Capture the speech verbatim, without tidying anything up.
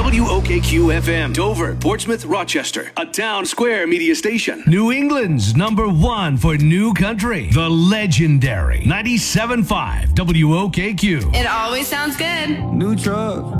W O K Q F M, Dover, Portsmouth, Rochester, a Town Square media station. New England's number one for new country, the legendary ninety-seven point five W O K Q. It always sounds good. New truck.